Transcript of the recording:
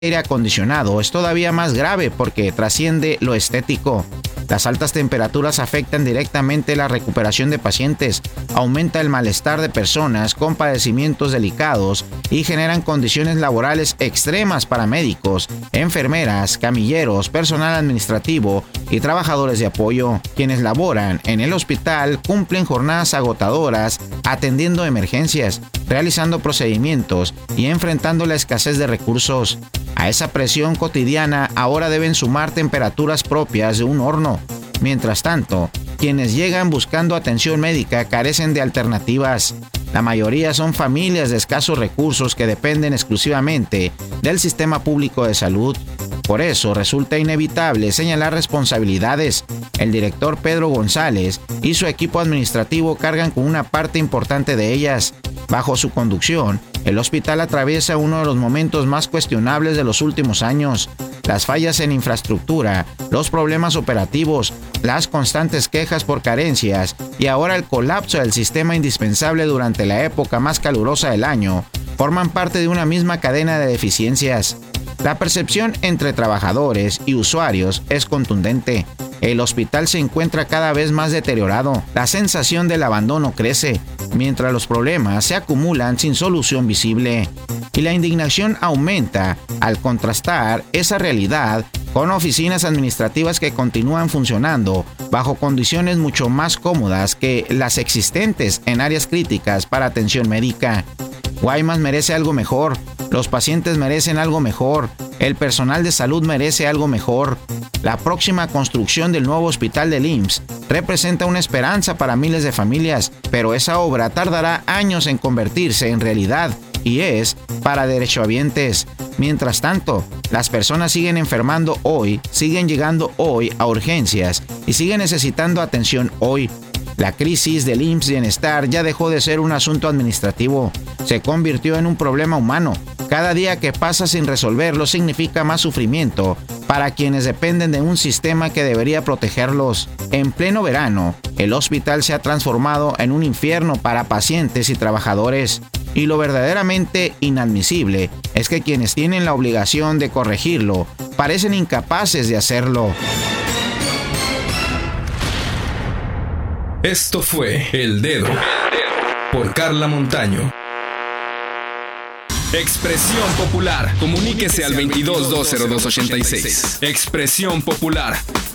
aire acondicionado es todavía más grave porque trasciende lo estético. Las altas temperaturas afectan directamente la recuperación de pacientes, aumenta el malestar de personas con padecimientos delicados y generan condiciones laborales extremas para médicos, enfermeras, camilleros, personal administrativo y trabajadores de apoyo. Quienes laboran en el hospital cumplen jornadas agotadoras atendiendo emergencias, realizando procedimientos y enfrentando la escasez de recursos. A esa presión cotidiana ahora deben sumar temperaturas propias de un horno. Mientras tanto, quienes llegan buscando atención médica carecen de alternativas. La mayoría son familias de escasos recursos que dependen exclusivamente del sistema público de salud. Por eso resulta inevitable señalar responsabilidades. El director Pedro González y su equipo administrativo cargan con una parte importante de ellas. Bajo su conducción, el hospital atraviesa uno de los momentos más cuestionables de los últimos años. Las fallas en infraestructura, los problemas operativos, las constantes quejas por carencias y ahora el colapso del sistema indispensable durante la época más calurosa del año forman parte de una misma cadena de deficiencias. La percepción entre trabajadores y usuarios es contundente. El hospital se encuentra cada vez más deteriorado. La sensación del abandono crece, mientras los problemas se acumulan sin solución visible. Y la indignación aumenta al contrastar esa realidad con oficinas administrativas que continúan funcionando bajo condiciones mucho más cómodas que las existentes en áreas críticas para atención médica. Guaymas merece algo mejor, los pacientes merecen algo mejor, el personal de salud merece algo mejor. La próxima construcción del nuevo hospital del IMSS representa una esperanza para miles de familias, pero esa obra tardará años en convertirse en realidad y es para derechohabientes. Mientras tanto, las personas siguen enfermando hoy, siguen llegando hoy a urgencias y siguen necesitando atención hoy. La crisis del IMSS Bienestar ya dejó de ser un asunto administrativo, se convirtió en un problema humano. Cada día que pasa sin resolverlo significa más sufrimiento para quienes dependen de un sistema que debería protegerlos. En pleno verano, el hospital se ha transformado en un infierno para pacientes y trabajadores. Y lo verdaderamente inadmisible es que quienes tienen la obligación de corregirlo parecen incapaces de hacerlo. Esto fue El Dedo por Carla Montaño. Expresión Popular. Comuníquese al 22 202 86. Expresión Popular.